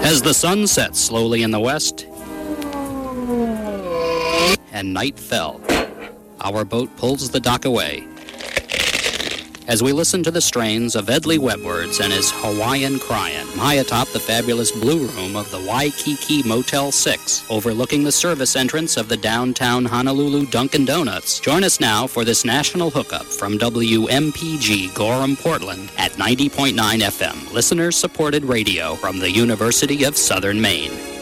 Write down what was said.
As the sun set slowly in the west and night fell, our boat pulls the dock away. As we listen to the strains of Edley Webwords and his Hawaiian Cryin', high atop the fabulous blue room of the Waikiki Motel 6, overlooking the service entrance of the downtown Honolulu Dunkin' Donuts. Join us now for this national hookup from WMPG Gorham, Portland at 90.9 FM, listener-supported radio from the University of Southern Maine.